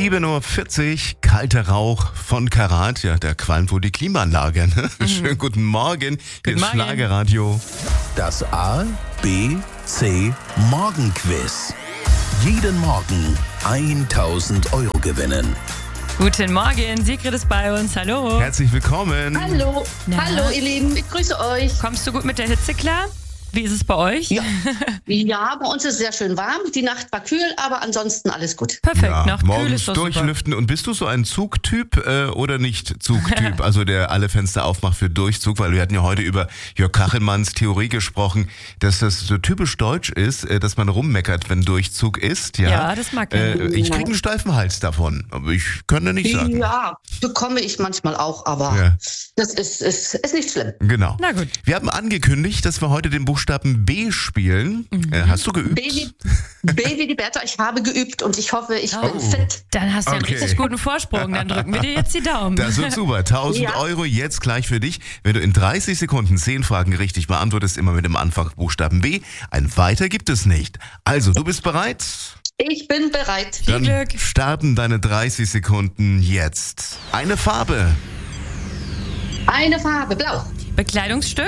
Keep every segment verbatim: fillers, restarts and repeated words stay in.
sieben Uhr vierzig, kalter Rauch von Karat. Ja, der qualmt wohl die Klimaanlage. Ne? Mhm. Schönen guten Morgen. Hier ist Schlagerradio. Das A, B, C Morgenquiz. Jeden Morgen tausend Euro gewinnen. Guten Morgen, Sigrid ist bei uns. Hallo. Herzlich willkommen. Hallo. Na? Hallo, ihr Lieben. Ich grüße euch. Kommst du gut mit der Hitze klar? Wie ist es bei euch? Ja. Ja, bei uns ist es sehr schön warm. Die Nacht war kühl, aber ansonsten alles gut. Perfekt, Ja, noch kühl morgens ist doch super. durchlüften. Und bist du so ein Zugtyp äh, oder nicht Zugtyp? Also der alle Fenster aufmacht für Durchzug, weil wir hatten ja heute über Jörg Kachelmanns Theorie gesprochen, dass das so typisch deutsch ist, äh, dass man rummeckert, wenn Durchzug ist. Ja, Ja, das mag ich. äh, Ich kriege einen steifen Hals davon, aber ich könnte nicht sagen. Ja, bekomme ich manchmal auch, aber Ja. das ist, ist, ist nicht schlimm. Genau. Na gut. Wir haben angekündigt, dass wir heute den Buchstaben B spielen. Mhm. Äh, hast du geübt? Baby, Baby die Bertha, ich habe geübt und ich hoffe, ich Oh. bin fit. Dann hast du einen Okay. richtig guten Vorsprung. Dann drücken wir dir jetzt die Daumen. Das wird super. tausend Ja. Euro jetzt gleich für dich. Wenn du in dreißig Sekunden zehn Fragen richtig beantwortest, immer mit dem Anfang Buchstaben B. Ein weiter gibt es nicht. Also, du bist bereit? Ich bin bereit. Viel Dann Glück. starten deine dreißig Sekunden jetzt. Eine Farbe, Eine Farbe, blau. Bekleidungsstück,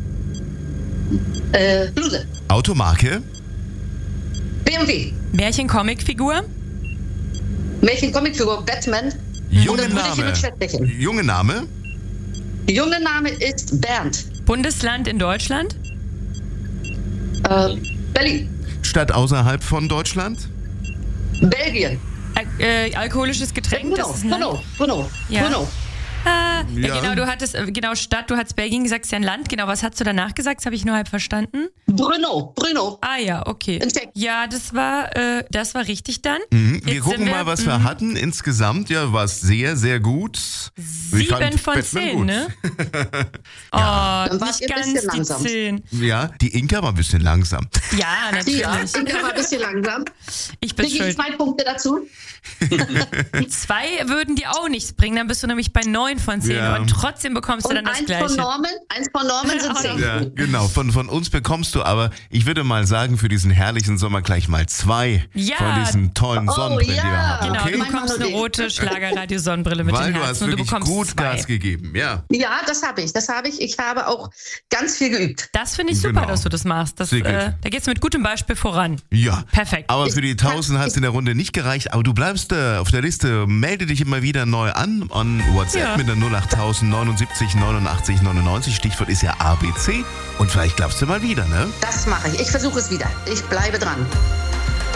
Äh, Bluse. Automarke, B M W. Märchen-Comicfigur, Märchen-Comicfigur, Batman. junge Oder Brüderchen Name. mit Schwertchen. Junge Name, Junge Name ist Bernd. Bundesland in Deutschland, Äh, Berlin. Stadt außerhalb von Deutschland, Belgien. Al äh, alkoholisches Getränk. Bruno, das ist ein Land. Bruno, Bruno, Ja. Bruno. Ah, ja. Ja. Genau, du hattest, äh, genau, Stadt, du hattest Belgien gesagt, ist ja ein Land. Genau, was hast du danach gesagt? Das habe ich nur halb verstanden. Bruno, Bruno. Ah ja, okay. In Tschechien. Ja, das war, äh, das war richtig dann. Mhm. Wir Jetzt gucken sind mal, was wir mhm. hatten. Insgesamt, ja, war es sehr, sehr gut. Ich fand Sieben von Batman zehn, gut. ne? Oh, Dann wart nicht ihr ein ganz bisschen die langsam. zehn. Ja, die Inka war ein bisschen langsam. Ja, natürlich. Ja, Inka war ein bisschen langsam. Ich bin Kriege ich schuld. zwei Punkte dazu? Zwei würden dir auch nichts bringen, dann bist du nämlich bei neun von zehn. Ja. Und trotzdem bekommst du Und dann das eins Gleiche. von Norman, eins von Norman sind zehn. Ja, genau. Von, von uns bekommst du aber, ich würde mal sagen, für diesen herrlichen Sommer gleich mal zwei Ja. von diesen tollen Oh, Sonnenbrillen, die wir ja. haben. Genau, Okay? du bekommst eine Meinung rote Schlagerradio-Sonnenbrille mit Weil dem du Herzen hast und du wirklich bekommst gut zwei. Gas gegeben. Ja. Ja, das habe ich, das habe ich. Ich habe auch ganz viel geübt. Das finde ich super, Genau. dass du das machst. Das, Sehr gut. äh, da geht's mit gutem Beispiel voran. Ja. Perfekt. Aber für die tausend hat es in der Runde nicht gereicht. Aber du bleibst äh, auf der Liste. Melde dich immer wieder neu an an WhatsApp Ja. mit der null acht neunundsiebzig neunundachtzig neunundneunzig. Stichwort ist ja A B C. Und vielleicht glaubst du mal wieder, ne? Das mache ich. Ich versuche es wieder. Ich bleibe dran.